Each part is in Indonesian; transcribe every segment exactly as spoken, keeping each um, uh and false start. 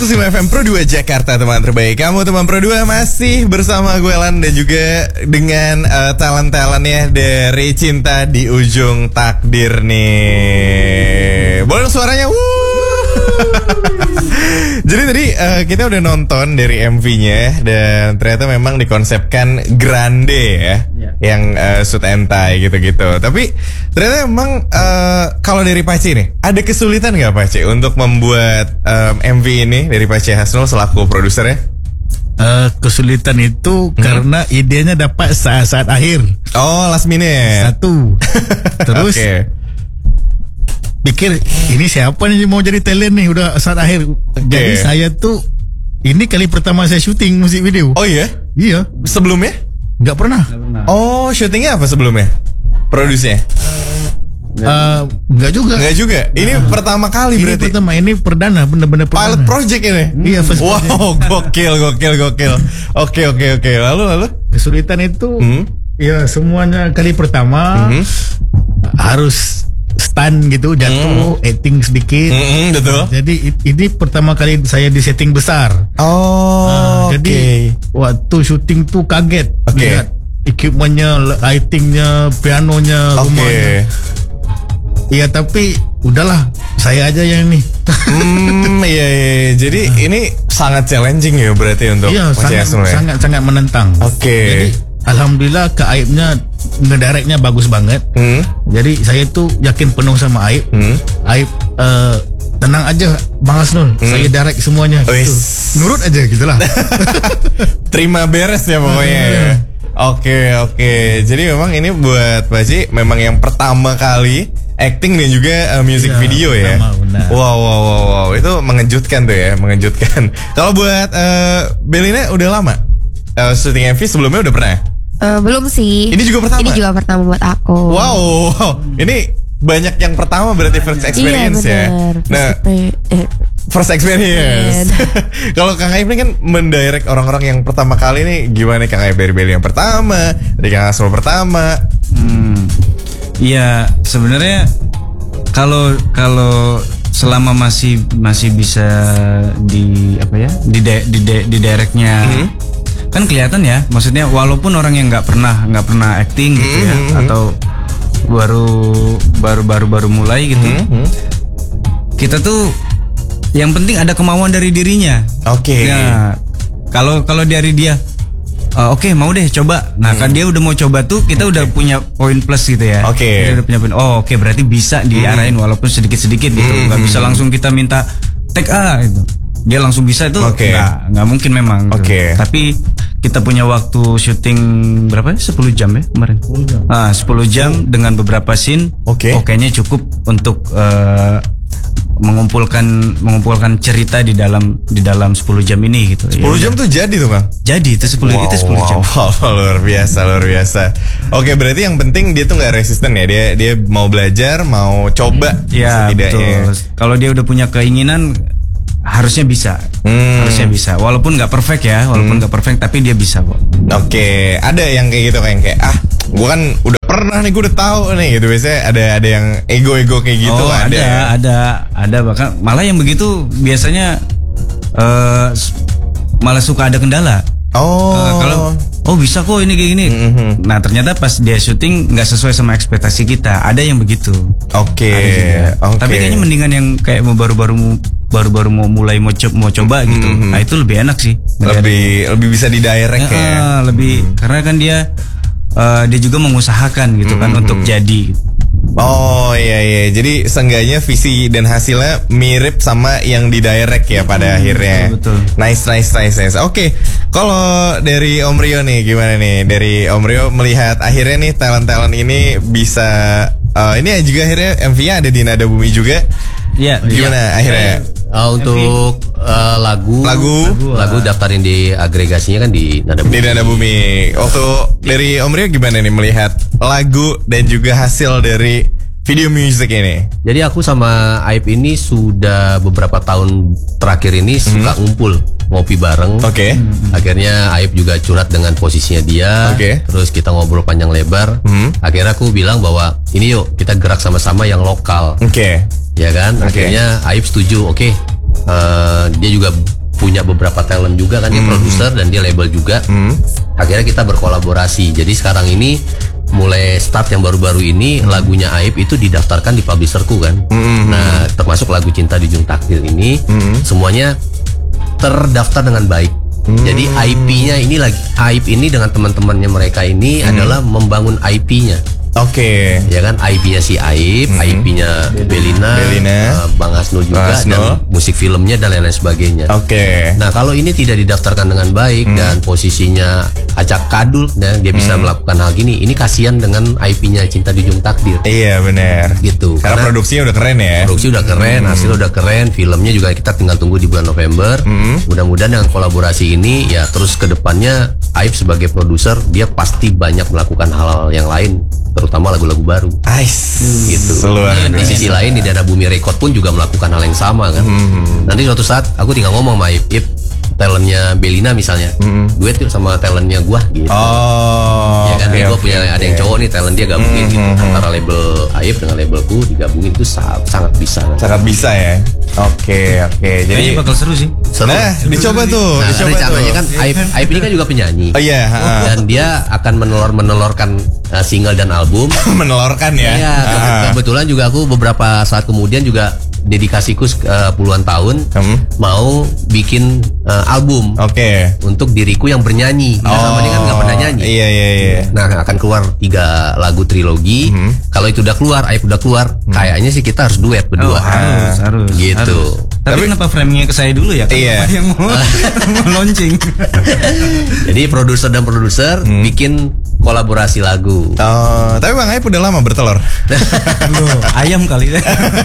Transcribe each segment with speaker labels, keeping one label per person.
Speaker 1: Sima F M Pro dua Jakarta, teman terbaik. Kamu teman Pro dua masih bersama gue Lan dan juga dengan uh, talent-talentnya dari Cinta di Ujung Takdir nih. Boleh suaranya? Jadi tadi uh, kita udah nonton dari M V-nya dan ternyata memang dikonsepkan grande ya, yeah. Yang uh, suit and tie gitu-gitu. Tapi ternyata memang uh, kalau dari Pace nih, ada kesulitan nggak Pace untuk membuat um, M V ini dari Pace Hasnul selaku produsernya?
Speaker 2: Uh, kesulitan itu hmm. karena idenya dapat saat-saat akhir.
Speaker 1: Oh, last minute.
Speaker 2: Satu. Terus. Okay. Pikir ini siapa nih mau jadi talent nih udah saat akhir. Okay. Jadi saya tuh ini kali pertama saya syuting musik video.
Speaker 1: Oh iya?
Speaker 2: Iya.
Speaker 1: Sebelumnya?
Speaker 2: Nggak pernah.
Speaker 1: Oh, syutingnya apa sebelumnya? Produsnya?
Speaker 2: Uh, nggak juga.
Speaker 1: Nggak juga. Ini uh, pertama kali
Speaker 2: ini
Speaker 1: berarti.
Speaker 2: Pertama ini perdana, bener-bener perdana.
Speaker 1: Pilot project ini.
Speaker 2: Iya. First
Speaker 1: wow,
Speaker 2: project.
Speaker 1: gokil, gokil, gokil. Oke, oke, oke. Lalu, lalu?
Speaker 2: Kesulitan itu,
Speaker 1: hmm?
Speaker 2: ya semuanya kali pertama hmm? harus stand gitu, jatuh, mm. acting sedikit.
Speaker 1: Mm-hmm, betul.
Speaker 2: Jadi ini pertama kali saya di setting besar.
Speaker 1: Oh,
Speaker 2: uh,
Speaker 1: okay.
Speaker 2: Jadi waktu syuting tuh kaget
Speaker 1: okay.
Speaker 2: lihat equipmentnya, lightingnya, pianonya,
Speaker 1: okay.
Speaker 2: rumahnya. Iya tapi udahlah, saya aja yang ini.
Speaker 1: Hmm, iya, iya. Jadi uh. ini sangat challenging ya berarti untuk
Speaker 2: iya, sangat,
Speaker 1: ya?
Speaker 2: sangat sangat menentang.
Speaker 1: Oke. Okay.
Speaker 2: Jadi alhamdulillah ke Aibnya ngedirectnya bagus banget. Hmm. Jadi saya tuh yakin penuh sama Aib. Hmm. Aib uh, tenang aja Bang Hasnul, hmm. saya direct semuanya gitu. Nurut aja gitulah.
Speaker 1: Terima beres ya pokoknya ya. Oke, oke. Jadi memang ini buat Pace memang yang pertama kali acting dan juga uh, music ya, video ya.
Speaker 2: Benar.
Speaker 1: Wow, wow, wow, wow. Itu mengejutkan tuh ya, mengejutkan. Kalau buat uh, Belina udah lama uh, syuting M V sebelumnya udah pernah?
Speaker 3: Uh, belum sih.
Speaker 1: Ini juga pertama?
Speaker 3: Ini juga pertama buat aku.
Speaker 1: Wow, wow. Ini banyak yang pertama berarti first experience
Speaker 3: iya,
Speaker 1: ya.
Speaker 3: First
Speaker 1: nah,
Speaker 3: eh.
Speaker 1: first experience. Kalau Kang Aib ini kan mendirect orang-orang yang pertama kali nih, gimana Kang Aib dari Beli yang pertama, dari Kang Hasnul pertama?
Speaker 4: Hmm, iya sebenarnya kalau kalau selama masih masih bisa di apa ya di de, di de, di directnya. Hmm. Kan kelihatan ya, maksudnya walaupun orang yang nggak pernah nggak pernah acting gitu ya, mm-hmm. atau baru baru baru baru mulai gitu, mm-hmm. kita tuh yang penting ada kemauan dari dirinya.
Speaker 1: Oke. Okay.
Speaker 4: Ya, kalau kalau dari dia, uh, oke okay, mau deh coba. Nah, mm. kan dia udah mau coba tuh, kita okay. udah punya poin plus gitu ya.
Speaker 1: Oke. Okay.
Speaker 4: Dia udah punya poin. Oh oke okay, berarti bisa diarahin mm. walaupun sedikit sedikit gitu, nggak mm-hmm. bisa langsung kita minta take A gitu. Dia langsung bisa itu okay. nggak nggak mungkin memang.
Speaker 1: Oke. Okay.
Speaker 4: Tapi kita punya waktu syuting berapa? sepuluh jam ya kemarin. sepuluh jam. Ah, sepuluh jam dengan beberapa scene.
Speaker 1: Oke. Okay.
Speaker 4: Oke-nya cukup untuk uh, mengumpulkan mengumpulkan cerita di dalam di dalam sepuluh jam ini gitu.
Speaker 1: sepuluh
Speaker 4: ya,
Speaker 1: jam tuh jadi tuh Bang.
Speaker 4: Jadi itu sepuluh
Speaker 1: wow,
Speaker 4: itu sepuluh
Speaker 1: wow,
Speaker 4: jam.
Speaker 1: Wow, luar biasa, luar biasa. Oke, berarti yang penting dia tuh nggak resisten ya. Dia dia mau belajar, mau coba.
Speaker 4: Ya, betul. Kalau dia udah punya keinginan harusnya bisa, hmm. harusnya bisa. Walaupun nggak perfect ya, walaupun nggak hmm. perfect, tapi dia bisa kok.
Speaker 1: Oke, okay. Ada yang kayak gitu kayak kayak ah, gue kan udah pernah nih, gue udah tahu nih gitu. Biasanya ada ada yang ego-ego kayak gitu.
Speaker 4: Oh, ada, ada, ada, ada bahkan malah yang begitu biasanya uh, malah suka ada kendala.
Speaker 1: Oh,
Speaker 4: uh, kalau oh bisa kok ini kayak gini. Mm-hmm. Nah ternyata pas dia syuting nggak sesuai sama ekspektasi kita. Ada yang begitu.
Speaker 1: Oke. Okay. Okay.
Speaker 4: Tapi kayaknya mendingan yang kayak mau baru-baru baru-baru mau mulai mau coba, mau coba gitu. Mm-hmm. Nah itu lebih enak sih.
Speaker 1: Lebih lebih bisa di direct ya. ya.
Speaker 4: Uh, lebih mm-hmm. karena kan dia uh, dia juga mengusahakan gitu kan mm-hmm. untuk jadi.
Speaker 1: Oh iya iya, jadi seenggaknya visi dan hasilnya mirip sama yang di direct ya pada hmm, akhirnya.
Speaker 4: Betul, betul.
Speaker 1: Nice nice nice nice. Oke, okay. Kalau dari Om Rio nih gimana nih? Dari Om Rio melihat akhirnya nih talent-talent ini bisa uh, ini juga akhirnya M V-nya ada di Nada Bumi juga.
Speaker 4: Iya.
Speaker 1: Gimana
Speaker 4: ya.
Speaker 1: akhirnya?
Speaker 5: Uh, untuk uh, lagu,
Speaker 1: lagu,
Speaker 5: lagu, lagu daftarin di agregasinya kan di Nada Bumi.
Speaker 1: Di Nada Bumi. Waktu dari Om Rio gimana nih melihat lagu dan juga hasil dari video music ini?
Speaker 5: Jadi aku sama Aib ini sudah beberapa tahun terakhir ini hmm. suka ngumpul ngopi bareng.
Speaker 1: Oke. Okay.
Speaker 5: Akhirnya Aib juga curhat dengan posisinya dia.
Speaker 1: Oke. Okay.
Speaker 5: Terus kita ngobrol panjang lebar. Hmm. Akhirnya aku bilang bahwa ini yuk kita gerak sama-sama yang lokal.
Speaker 1: Oke. Okay.
Speaker 5: Ya kan?
Speaker 1: Okay.
Speaker 5: Akhirnya Aib setuju. Oke. Okay. uh, dia juga punya beberapa talent juga kan, dia
Speaker 1: Hmm.
Speaker 5: produser dan dia label juga.
Speaker 1: Hmm.
Speaker 5: Akhirnya kita berkolaborasi. Jadi sekarang ini mulai start yang baru-baru ini lagunya Aib itu didaftarkan di publisherku kan.
Speaker 1: Hmm.
Speaker 5: Nah, termasuk lagu Cinta di Ujung Takdir ini
Speaker 1: Hmm.
Speaker 5: semuanya terdaftar dengan baik.
Speaker 1: Hmm.
Speaker 5: Jadi I P-nya ini lagi Aib ini dengan teman-temannya mereka ini
Speaker 1: Hmm.
Speaker 5: adalah membangun I P-nya.
Speaker 1: Oke.
Speaker 5: Ya kan, I P-nya si Aib, I P-nya Belina,
Speaker 1: Belina.
Speaker 5: uh, Bang Hasnul juga,
Speaker 1: Bang Hasnul.
Speaker 5: dan musik filmnya dan lain-lain sebagainya.
Speaker 1: Oke.
Speaker 5: Nah, kalau ini tidak didaftarkan dengan baik dan posisinya acak kadul, nah, dia bisa melakukan hal gini. Ini kasihan dengan I P-nya Cinta di Ujung Takdir.
Speaker 1: Iya benar.
Speaker 5: Gitu.
Speaker 1: Karena,
Speaker 5: Karena
Speaker 1: produksinya udah keren ya.
Speaker 5: produksi udah keren, hasil udah keren, filmnya juga kita tinggal tunggu di bulan November. Mudah-mudahan dengan kolaborasi ini ya terus ke depannya Aib sebagai produser dia pasti banyak melakukan hal-hal yang lain, terutama lagu-lagu baru.
Speaker 1: Ais.
Speaker 5: Gitu.
Speaker 1: Luar
Speaker 5: Nah, di
Speaker 1: biasa.
Speaker 5: sisi lain di Dana Bumi Record pun juga melakukan hal yang sama kan. Nanti suatu saat aku tinggal ngomong sama Ip, Ip talentnya Belina misalnya, duet yuk sama talentnya gua gitu.
Speaker 1: Oh.
Speaker 5: Ya kan,
Speaker 1: oke,
Speaker 5: gue
Speaker 1: oke,
Speaker 5: punya ada yang
Speaker 1: oke.
Speaker 5: cowok nih talent dia gabungin gitu antara label Aib dengan labelku digabungin itu sangat, sangat bisa.
Speaker 1: Sangat bisa ya. Oke oke. Jadi
Speaker 4: Kayaknya bakal seru sih.
Speaker 5: Seru.
Speaker 1: nah dicoba tuh,
Speaker 5: Nah,
Speaker 1: dicoba
Speaker 5: rencananya
Speaker 1: tuh.
Speaker 5: kan Aib, Aib ini kan juga penyanyi.
Speaker 1: Oh iya. ha.
Speaker 5: Dan dia akan menelor menelorkan uh, single dan album.
Speaker 1: Menelorkan ya.
Speaker 5: Iya, ke-
Speaker 1: Ah.
Speaker 5: kebetulan juga aku beberapa saat kemudian juga dedikasiku uh, puluhan tahun
Speaker 1: Hmm.
Speaker 5: mau bikin uh, album
Speaker 1: Oke.
Speaker 5: untuk diriku yang bernyanyi. Nah, sama dia kan nggak pernah nyanyi.
Speaker 1: Iya iya iya.
Speaker 5: Nah, akan keluar tiga lagu trilogi. Kalau itu udah keluar, Aib udah keluar, kayaknya sih kita harus duet
Speaker 4: Oh,
Speaker 5: berdua.
Speaker 4: harus, harus.
Speaker 5: Gitu.
Speaker 4: harus. Tapi, kenapa framingnya ke saya dulu ya? Kan
Speaker 1: Iya.
Speaker 4: Bapak yang mau, mau launching.
Speaker 5: Jadi produser dan produser bikin kolaborasi lagu.
Speaker 1: Oh, tapi Bang Aib udah lama bertelur.
Speaker 4: Loh, ayam kali ya.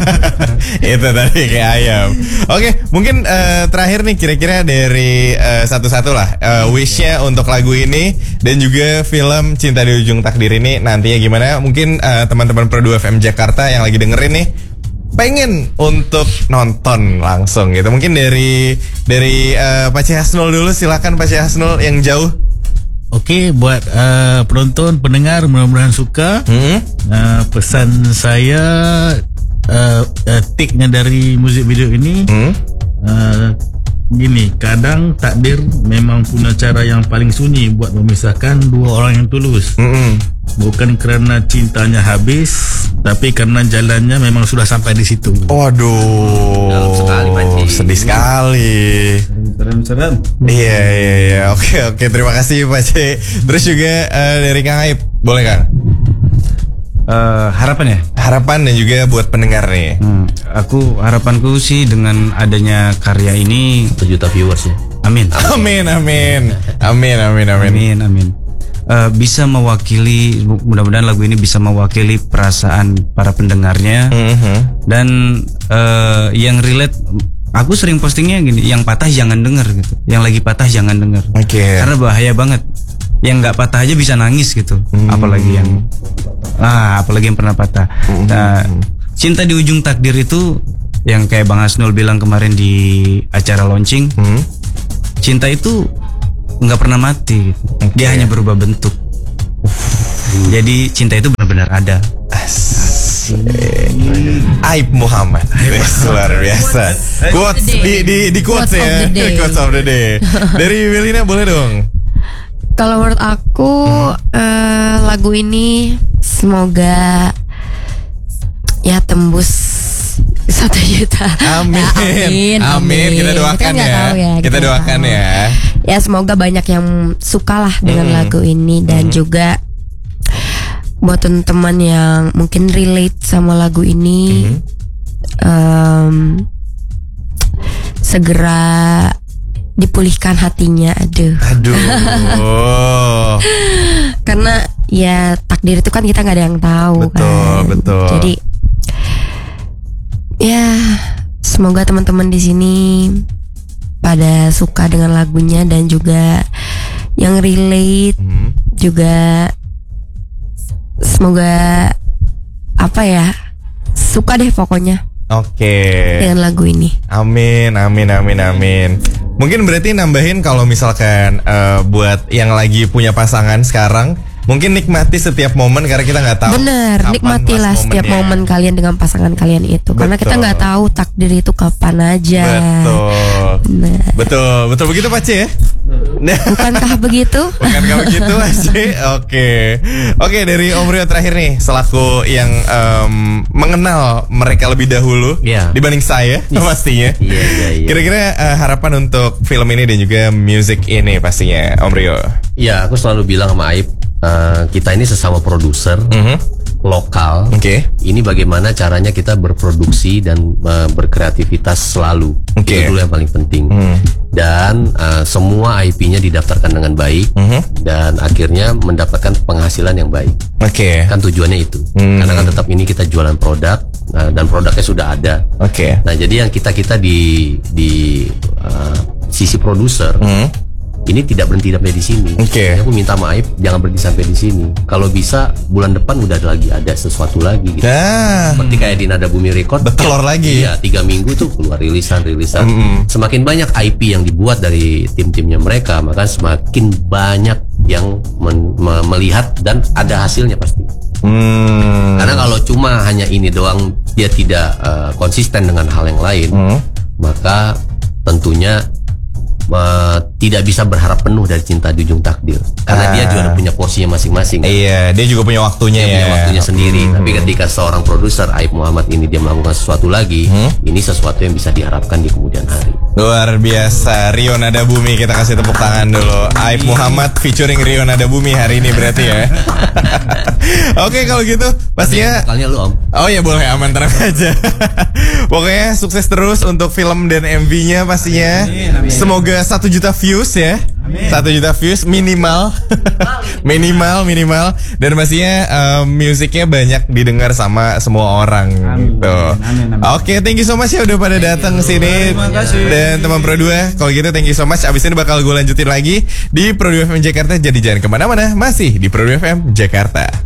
Speaker 1: Itu tadi kayak ayam. Oke, mungkin eh, terakhir nih kira-kira dari eh, satu-satu lah eh, wishnya untuk lagu ini dan juga film Cinta di Ujung Takdir ini nantinya gimana? Mungkin eh, teman-teman Pro dua F M Jakarta yang lagi dengerin nih pengen untuk nonton langsung gitu. Mungkin dari dari eh, Pak C Hasnul dulu, silakan Pak C Hasnul yang jauh.
Speaker 2: Oke, buat uh, penonton, pendengar mudah-mudahan suka.
Speaker 1: Hmm?
Speaker 2: Uh, pesan saya uh, uh, take-nya dari musik video ini
Speaker 1: Hmm?
Speaker 2: uh, gini, kadang takdir memang punya cara yang paling sunyi buat memisahkan dua orang yang tulus.
Speaker 1: Mm-mm.
Speaker 2: Bukan karena cintanya habis, tapi karena jalannya memang sudah sampai di situ.
Speaker 1: Waduh,
Speaker 5: Dalam sekali, Panji.
Speaker 1: sedih sekali.
Speaker 4: Serem-serem.
Speaker 1: Iya iya iya, oke oke, terima kasih Pak C. Terus juga eh, dari Kang Aib, boleh Kang?
Speaker 4: Eh, harapan ya?
Speaker 1: Harapan dan juga buat pendengar nih.
Speaker 4: Hmm, aku harapanku sih dengan adanya karya ini,
Speaker 5: Satu juta viewers ya.
Speaker 4: amin.
Speaker 1: Amin amin amin amin amin.
Speaker 4: Amin, amin. Eh, bisa mewakili, mudah-mudahan lagu ini bisa mewakili perasaan para pendengarnya
Speaker 1: Mhm.
Speaker 4: dan eh, yang relate. Aku sering postingnya gini, yang patah jangan denger gitu, yang lagi patah jangan denger.
Speaker 1: Oke.
Speaker 4: Karena bahaya banget. Yang nggak patah aja bisa nangis gitu, apalagi yang ah, apalagi yang pernah patah. Nah, Cinta di Ujung Takdir itu yang kayak Bang Hasnul bilang kemarin di acara launching,
Speaker 1: Hmm?
Speaker 4: cinta itu nggak pernah mati, gitu. Dia hanya berubah bentuk. Jadi cinta itu benar-benar ada.
Speaker 1: Aib Muhammad. Wes, luar biasa. Quotes di di di quotes
Speaker 3: Quotes of
Speaker 1: ya.
Speaker 3: the day.
Speaker 1: Quotes of the day. Dari Belina boleh dong.
Speaker 3: Kalau menurut aku eh, lagu ini semoga ya tembus satu juta.
Speaker 1: Amin.
Speaker 3: Ya, amin,
Speaker 1: Amin. Kita doakan
Speaker 3: Kita nggak
Speaker 1: ya.
Speaker 3: tahu ya,
Speaker 1: Kita
Speaker 3: kita nggak
Speaker 1: doakan
Speaker 3: tahu.
Speaker 1: ya.
Speaker 3: Ya semoga banyak yang suka lah dengan lagu ini dan juga buat teman-teman yang mungkin relate sama lagu ini em, segera dipulihkan hatinya. Aduh.
Speaker 1: Aduh.
Speaker 3: Karena ya takdir itu kan kita nggak ada yang tahu.
Speaker 1: Betul,
Speaker 3: kan.
Speaker 1: betul.
Speaker 3: Jadi ya semoga teman-teman di sini pada suka dengan lagunya dan juga yang relate
Speaker 1: Hmm.
Speaker 3: juga semoga apa ya suka deh pokoknya
Speaker 1: Oke.
Speaker 3: dengan lagu ini.
Speaker 1: Amin, amin, amin, amin. Mungkin berarti nambahin kalau misalkan eh, buat yang lagi punya pasangan sekarang mungkin nikmati setiap momen karena kita nggak tahu.
Speaker 3: Bener,
Speaker 1: kapan
Speaker 3: nikmatilah
Speaker 1: pas
Speaker 3: setiap
Speaker 1: momennya.
Speaker 3: momen kalian dengan pasangan kalian itu. Karena kita
Speaker 1: Betul.
Speaker 3: nggak tahu takdir itu kapan aja.
Speaker 1: Betul.
Speaker 3: Nah,
Speaker 1: Betul, betul begitu Pak C ya?
Speaker 3: bukankah begitu?
Speaker 1: Bukankah begitu Pak C? Oke. Oke, dari Om Rio terakhir nih, selaku yang em, mengenal mereka lebih dahulu
Speaker 5: Iya.
Speaker 1: dibanding saya pastinya.
Speaker 5: Iya, iya, iya.
Speaker 1: Kira-kira eh, harapan untuk film ini dan juga music ini pastinya Om Rio.
Speaker 5: Ya, aku selalu bilang sama Aib, eh, kita ini sesama produser lokal.
Speaker 1: Oke.
Speaker 5: Ini bagaimana caranya kita berproduksi dan eh, berkreativitas selalu.
Speaker 1: Oke.
Speaker 5: Itu dulu yang paling penting. Dan eh, semua I P-nya didaftarkan dengan baik dan akhirnya mendapatkan penghasilan yang baik.
Speaker 1: Oke.
Speaker 5: Kan tujuannya itu.
Speaker 1: Hmm.
Speaker 5: Karena kan tetap ini kita jualan produk eh, dan produknya sudah ada.
Speaker 1: Oke.
Speaker 5: Nah, jadi yang kita-kita di di eh, sisi produser ini tidak berhenti sampai di sini.
Speaker 1: Oke.
Speaker 5: Aku minta maaf, jangan berhenti sampai di sini. Kalau bisa bulan depan udah lagi ada sesuatu lagi gitu.
Speaker 1: Nah,
Speaker 5: Seperti kayak di Nada Bumi Record.
Speaker 1: Betelor lagi.
Speaker 5: Iya, tiga minggu tuh keluar rilisan-rilisan. Semakin banyak I P yang dibuat dari tim-timnya mereka, maka semakin banyak yang men- me- melihat dan ada hasilnya pasti.
Speaker 1: hmm.
Speaker 5: Karena kalau cuma hanya ini doang, dia tidak eh, konsisten dengan hal yang lain, maka tentunya eh, tidak bisa berharap penuh dari Cinta di Ujung Takdir. Karena
Speaker 1: Ah.
Speaker 5: dia juga punya porsinya masing-masing.
Speaker 1: Iya, dia juga punya waktunya
Speaker 5: Dia
Speaker 1: ya.
Speaker 5: punya waktunya sendiri. Tapi ketika seorang produser Aib Muhammad ini dia melakukan sesuatu lagi, ini sesuatu yang bisa diharapkan di kemudian hari.
Speaker 1: Luar biasa, Rio Nada Bumi, kita kasih tepuk tangan dulu. Aib Muhammad featuring Rio Nada Bumi hari ini berarti ya. Oke, kalau gitu pastinya.
Speaker 5: Vokalnya lu Om.
Speaker 1: Oh ya boleh, aman, tenang aja. Pokoknya sukses terus untuk film dan M V-nya pastinya. Semoga satu juta views ya. Satu juta views minimal. minimal minimal dan pastinya eh, musiknya banyak didengar sama semua orang gitu.
Speaker 4: amin, amin.
Speaker 1: Oke, thank you so much ya udah pada datang sini.
Speaker 4: Terima kasih.
Speaker 1: Dan teman Pro dua, kalau gitu thank you so much. Abis ini bakal gue lanjutin lagi di Pro dua F M Jakarta. Jadi jangan kemana-mana, masih di Pro dua F M Jakarta.